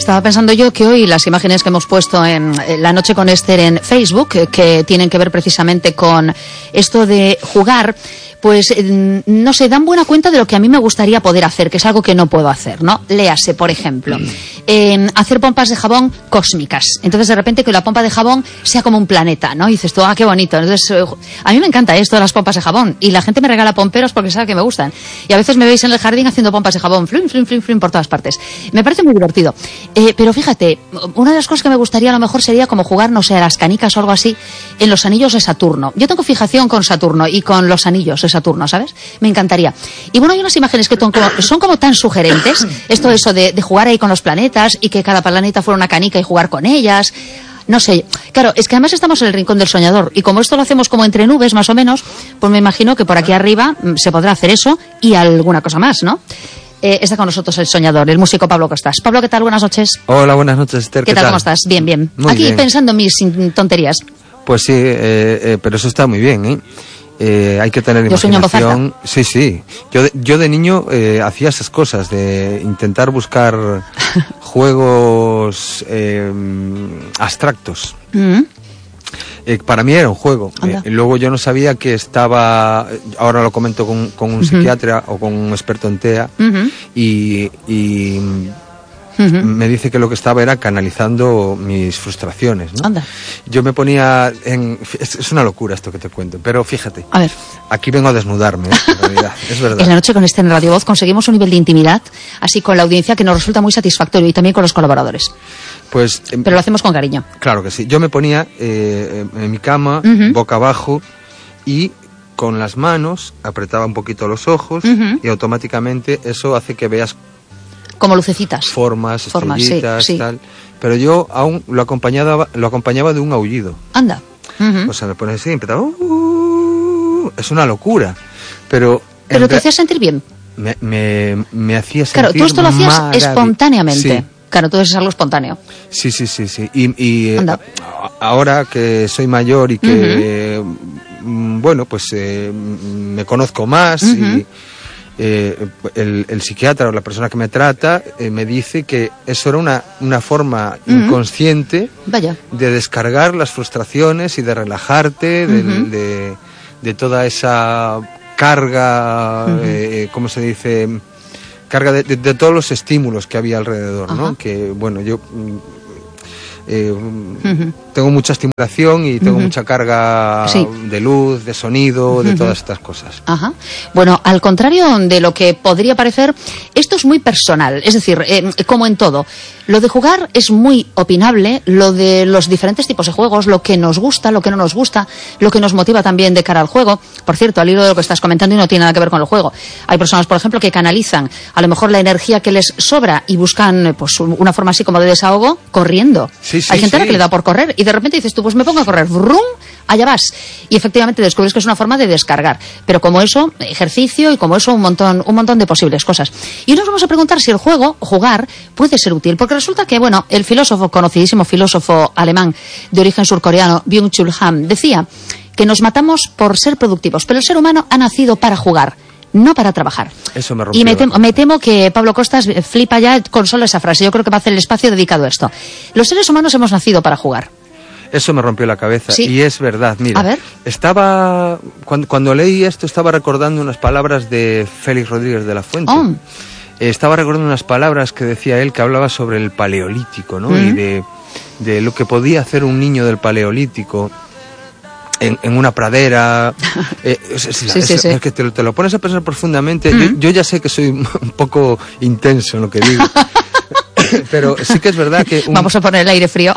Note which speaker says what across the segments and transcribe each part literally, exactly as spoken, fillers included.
Speaker 1: Estaba pensando yo que hoy las imágenes que hemos puesto en La Noche con Esther en Facebook, que, que tienen que ver precisamente con esto de jugar, pues no sé, dan buena cuenta de lo que a mí me gustaría poder hacer, que es algo que no puedo hacer, ¿no? Léase, por ejemplo, eh, hacer pompas de jabón cósmicas. Entonces, de repente, que la pompa de jabón sea como un planeta, ¿no? Y dices tú, ah, qué bonito. Entonces, eh, a mí me encanta esto de las pompas de jabón. Y la gente me regala pomperos porque sabe que me gustan. Y a veces me veis en el jardín haciendo pompas de jabón, flum, flum, flum, flum, por todas partes. Me parece muy divertido. Eh, pero fíjate, una de las cosas que me gustaría a lo mejor sería como jugar, no sé, a las canicas o algo así, en los anillos de Saturno. Yo tengo fijación con Saturno y con los anillos de Saturno, ¿sabes? Me encantaría. Y bueno, hay unas imágenes que son como, son como tan sugerentes, esto eso de, de jugar ahí con los planetas y que cada planeta fuera una canica y jugar con ellas. No sé, claro, es que además estamos en el rincón del soñador y como esto lo hacemos como entre nubes más o menos, pues me imagino que por aquí arriba se podrá hacer eso y alguna cosa más, ¿no? Eh, está con nosotros el soñador, el músico Pablo Costas. Pablo, ¿qué tal? Buenas noches.
Speaker 2: Hola, buenas noches, Esther.
Speaker 1: ¿Qué,
Speaker 2: ¿Qué
Speaker 1: tal?
Speaker 2: tal?
Speaker 1: ¿Cómo estás? Bien, bien.
Speaker 2: Muy
Speaker 1: aquí
Speaker 2: bien.
Speaker 1: Pensando en mis tonterías.
Speaker 2: Pues sí, eh, eh, pero eso está muy bien, ¿eh? Eh, hay que tener
Speaker 1: Yo sueño en voz
Speaker 2: imaginación. Sí, sí. Yo de, yo de niño eh, hacía esas cosas de intentar buscar juegos eh, abstractos.
Speaker 1: Mm.
Speaker 2: Eh, para mí era un juego. Eh, luego yo no sabía que estaba. Ahora lo comento con, con un uh-huh. psiquiatra o con un experto en T E A uh-huh. y. y Uh-huh. me dice que lo que estaba era canalizando mis frustraciones, ¿no?
Speaker 1: Anda.
Speaker 2: Yo me ponía en... Es, es una locura esto que te cuento, pero fíjate.
Speaker 1: A ver.
Speaker 2: Aquí vengo a desnudarme, ¿eh? En realidad, es verdad.
Speaker 1: En La Noche con Esther en Radio Voz conseguimos un nivel de intimidad, así con la audiencia, que nos resulta muy satisfactorio y también con los colaboradores.
Speaker 2: Pues...
Speaker 1: Pero lo hacemos con cariño.
Speaker 2: Claro que sí. Yo me ponía eh, en mi cama, uh-huh. boca abajo, y con las manos apretaba un poquito los ojos uh-huh. y automáticamente eso hace que veas
Speaker 1: como lucecitas,
Speaker 2: formas,
Speaker 1: formas,
Speaker 2: estrellitas,
Speaker 1: sí, sí.
Speaker 2: tal. Pero yo aún lo acompañaba, lo acompañaba de un aullido.
Speaker 1: Anda. Uh-huh.
Speaker 2: O sea, me pones así y empezaba. Uh, es una locura. Pero.
Speaker 1: Pero te hacía sentir bien.
Speaker 2: Me, me, me hacía sentir.
Speaker 1: Claro, tú esto lo hacías
Speaker 2: marav-
Speaker 1: espontáneamente.
Speaker 2: Sí.
Speaker 1: Claro, todo eso es algo espontáneo.
Speaker 2: Sí, sí, sí, sí. Y, y eh, ahora que soy mayor y que, uh-huh. bueno, pues eh, me conozco más uh-huh. y. Eh, el, el psiquiatra o la persona que me trata eh, me dice que eso era una, una forma uh-huh. inconsciente
Speaker 1: Vaya.
Speaker 2: de descargar las frustraciones y de relajarte uh-huh. de, de, de toda esa carga, uh-huh. eh, ¿cómo se dice? Carga de, de, de todos los estímulos que había alrededor, uh-huh. ¿no? Que bueno, yo... Eh, uh-huh. tengo mucha estimulación y tengo uh-huh. mucha carga sí. de luz, de sonido, uh-huh. de todas estas cosas.
Speaker 1: Ajá. Bueno, al contrario de lo que podría parecer, esto es muy personal, es decir, eh, como en todo. Lo de jugar es muy opinable, lo de los diferentes tipos de juegos, lo que nos gusta, lo que no nos gusta, lo que nos motiva también de cara al juego. Por cierto, al hilo de lo que estás comentando y no tiene nada que ver con el juego. Hay personas, por ejemplo, que canalizan a lo mejor la energía que les sobra y buscan pues una forma así como de desahogo corriendo.
Speaker 2: Sí, sí,
Speaker 1: Hay gente
Speaker 2: sí.
Speaker 1: a la que le da por correr y de repente dices tú, pues me pongo a correr, ¡brum! Allá vas. Y efectivamente descubres que es una forma de descargar. Pero como eso, ejercicio y como eso, un montón, un montón de posibles cosas. Y nos vamos a preguntar si el juego, jugar, puede ser útil. Porque resulta que, bueno, el filósofo, conocidísimo filósofo alemán de origen surcoreano, Byung-Chul Han, decía que nos matamos por ser productivos. Pero el ser humano ha nacido para jugar, no para trabajar.
Speaker 2: Eso me rompió.
Speaker 1: Y me temo, me temo que Pablo Costas flipa ya con solo esa frase. Yo creo que va a hacer el espacio dedicado a esto. Los seres humanos hemos nacido para jugar.
Speaker 2: Eso me rompió la cabeza.
Speaker 1: Sí.
Speaker 2: Y es verdad, mira.
Speaker 1: A ver.
Speaker 2: Estaba, cuando, cuando leí esto, estaba recordando unas palabras de Félix Rodríguez de la Fuente.
Speaker 1: Oh.
Speaker 2: Eh, estaba recordando unas palabras que decía él, que hablaba sobre el paleolítico, ¿no? Mm. Y de, de lo que podía hacer un niño del paleolítico en, en una pradera. Eh, es, es,
Speaker 1: sí,
Speaker 2: es,
Speaker 1: sí,
Speaker 2: es,
Speaker 1: sí.
Speaker 2: es que te, te lo pones a pensar profundamente.
Speaker 1: Mm.
Speaker 2: Yo, yo ya sé que soy un poco intenso en lo que digo. Pero sí que es verdad que... Un...
Speaker 1: Vamos a poner el aire frío.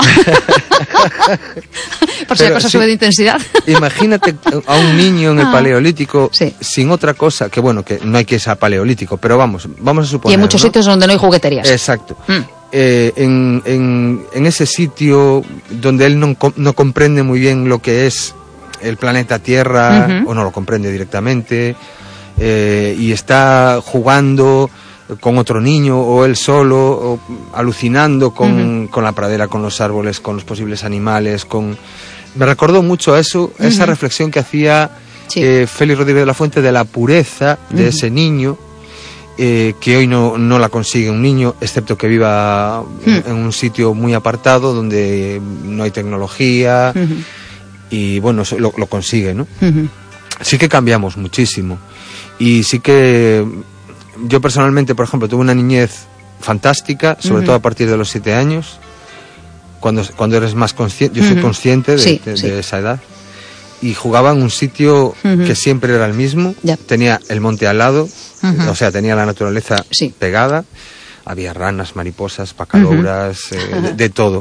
Speaker 1: Por si la cosa sí, sube de intensidad.
Speaker 2: Imagínate a un niño en el
Speaker 1: ah,
Speaker 2: paleolítico
Speaker 1: sí.
Speaker 2: sin otra cosa, que bueno, que no hay que ser paleolítico, pero vamos, vamos a suponer...
Speaker 1: Y en muchos
Speaker 2: ¿no?
Speaker 1: sitios donde no hay jugueterías.
Speaker 2: Exacto.
Speaker 1: Mm.
Speaker 2: Eh, en, en, en ese sitio donde él no, no comprende muy bien lo que es el planeta Tierra, uh-huh. o no lo comprende directamente, eh, y está jugando con otro niño o él solo, o alucinando con, uh-huh. con la pradera, con los árboles, con los posibles animales, con... Me recordó mucho a eso, uh-huh. esa reflexión que hacía sí. eh, Félix Rodríguez de la Fuente de la pureza de uh-huh. ese niño eh, que hoy no, no la consigue un niño, excepto que viva mm. en, en un sitio muy apartado donde no hay tecnología, mm-hmm. y bueno, lo, lo consigue, ¿no? Mm-hmm. Sí que cambiamos muchísimo, y sí que yo personalmente, por ejemplo, tuve una niñez fantástica, sobre mm-hmm. todo a partir de los siete años, cuando, cuando eres más consciente, yo soy mm-hmm. consciente de,
Speaker 1: sí,
Speaker 2: de,
Speaker 1: sí.
Speaker 2: de esa edad, y jugaba en un sitio uh-huh. que siempre era el mismo, yep. tenía el monte al lado, uh-huh. o sea, tenía la naturaleza sí. pegada, había ranas, mariposas, pacalouras, uh-huh. eh, de, de todo,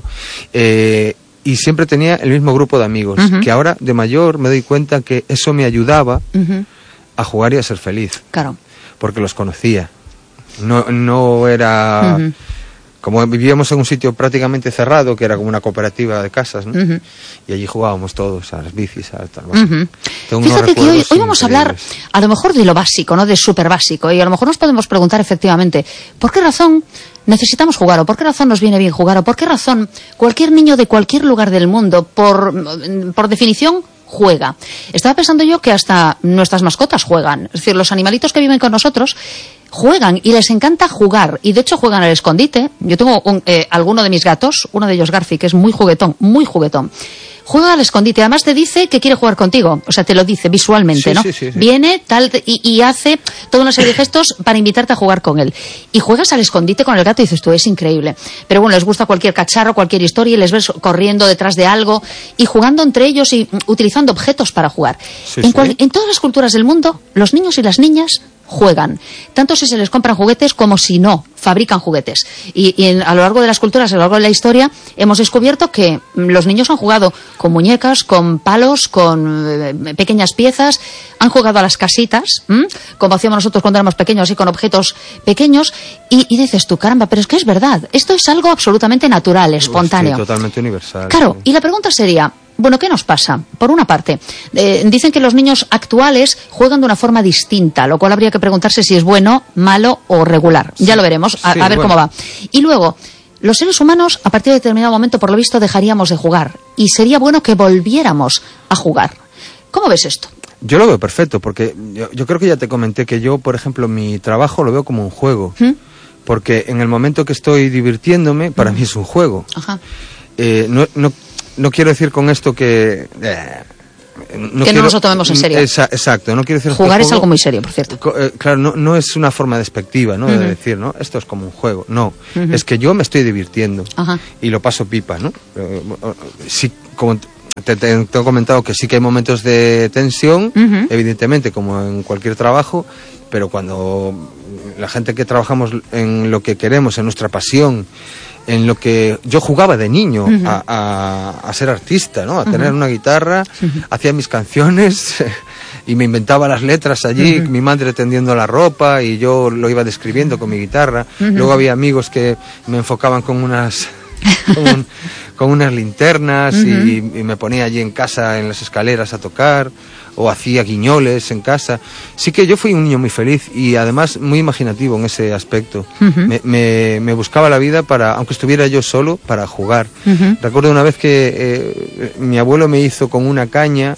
Speaker 2: eh, y siempre tenía el mismo grupo de amigos, uh-huh. que ahora de mayor me doy cuenta que eso me ayudaba uh-huh. a jugar y a ser feliz,
Speaker 1: claro.
Speaker 2: porque los conocía, no, no era... Uh-huh. Como vivíamos en un sitio prácticamente cerrado, que era como una cooperativa de casas, ¿no? Uh-huh. Y allí jugábamos todos a las bicis, a tal.
Speaker 1: Uh-huh. Fíjate que hoy, hoy vamos a hablar a lo mejor de lo básico, ¿no? De súper básico. Y a lo mejor nos podemos preguntar efectivamente, ¿por qué razón necesitamos jugar? ¿O por qué razón nos viene bien jugar? ¿O por qué razón cualquier niño de cualquier lugar del mundo, por, por definición, juega? Estaba pensando yo que hasta nuestras mascotas juegan. Es decir, los animalitos que viven con nosotros juegan y les encanta jugar, y de hecho juegan al escondite. Yo tengo un, eh, alguno de mis gatos, uno de ellos Garfi, que es muy juguetón, muy juguetón. Juega al escondite, además te dice que quiere jugar contigo, o sea, te lo dice visualmente,
Speaker 2: sí,
Speaker 1: ¿no?
Speaker 2: Sí, sí, sí.
Speaker 1: Viene tal y, y hace toda una serie de gestos para invitarte a jugar con él. Y juegas al escondite con el gato y dices tú, es increíble. Pero bueno, les gusta cualquier cacharro, cualquier historia, y les ves corriendo detrás de algo y jugando entre ellos y utilizando objetos para jugar.
Speaker 2: Sí,
Speaker 1: en, cual,
Speaker 2: sí.
Speaker 1: en todas las culturas del mundo, los niños y las niñas juegan, tanto si se les compran juguetes como si no, fabrican juguetes. Y, y en, a lo largo de las culturas, a lo largo de la historia, hemos descubierto que los niños han jugado con muñecas, con palos, con eh, pequeñas piezas, han jugado a las casitas, ¿m? como hacíamos nosotros cuando éramos pequeños, así con objetos pequeños, y, y dices tú, caramba, pero es que es verdad, esto es algo absolutamente natural, espontáneo.
Speaker 2: Sí, totalmente universal.
Speaker 1: Claro,
Speaker 2: sí.
Speaker 1: Y la pregunta sería, bueno, ¿qué nos pasa? Por una parte, eh, dicen que los niños actuales juegan de una forma distinta, lo cual habría que preguntarse si es bueno, malo o regular. Sí, ya lo veremos, a,
Speaker 2: sí,
Speaker 1: a ver
Speaker 2: bueno.
Speaker 1: cómo va. Y luego, los seres humanos, a partir de determinado momento, por lo visto, dejaríamos de jugar. Y sería bueno que volviéramos a jugar. ¿Cómo ves esto?
Speaker 2: Yo lo veo perfecto, porque yo, yo creo que ya te comenté que yo, por ejemplo, mi trabajo lo veo como un juego. ¿Mm? Porque en el momento que estoy divirtiéndome, para ¿Mm? mí es un juego.
Speaker 1: Ajá.
Speaker 2: Eh, no... no No quiero decir con esto que... Eh,
Speaker 1: no que quiero, no nos lo tomemos en serio.
Speaker 2: Esa, exacto, no quiero decir...
Speaker 1: Jugar
Speaker 2: este
Speaker 1: es
Speaker 2: juego,
Speaker 1: algo muy serio, por cierto.
Speaker 2: Eh, claro, no, no es una forma despectiva, ¿no? Uh-huh. De decir, ¿no? Esto es como un juego. No, uh-huh. es que yo me estoy divirtiendo. Uh-huh. Y lo paso pipa, ¿no? Eh, sí, como te, te, te he comentado que sí que hay momentos de tensión, uh-huh. evidentemente, como en cualquier trabajo, pero cuando la gente que trabajamos en lo que queremos, en nuestra pasión, en lo que yo jugaba de niño, uh-huh. a, a, a ser artista, ¿no? A tener uh-huh. una guitarra, uh-huh. hacía mis canciones y me inventaba las letras allí, uh-huh. mi madre tendiendo la ropa y yo lo iba describiendo con mi guitarra. Uh-huh. Luego había amigos que me enfocaban con unas con, un, con unas linternas uh-huh. y, y me ponía allí en casa en las escaleras a tocar, o hacía guiñoles en casa. Sí que yo fui un niño muy feliz y además muy imaginativo en ese aspecto. Uh-huh. me, me, me buscaba la vida para, aunque estuviera yo solo, para jugar. Uh-huh. Recuerdo una vez que eh, mi abuelo me hizo con una caña,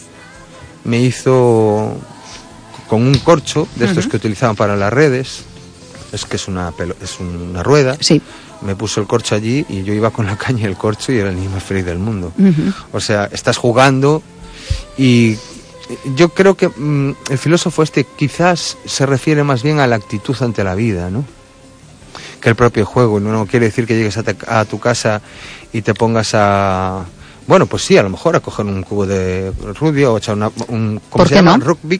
Speaker 2: me hizo con un corcho de estos uh-huh. que utilizaban para las redes, es que es una, pelo, es una rueda.
Speaker 1: Sí.
Speaker 2: Me puso el corcho allí y yo iba con la caña y el corcho y era el niño más feliz del mundo. Uh-huh. O sea, estás jugando y yo creo que mmm, el filósofo este quizás se refiere más bien a la actitud ante la vida, ¿no? Que el propio juego. No, no quiere decir que llegues a, te, a tu casa y te pongas a... Bueno, pues sí, a lo mejor a coger un cubo de rubio o echar una, un... ¿Cómo
Speaker 1: ¿Por
Speaker 2: se
Speaker 1: qué
Speaker 2: llama?
Speaker 1: no?
Speaker 2: Rugby.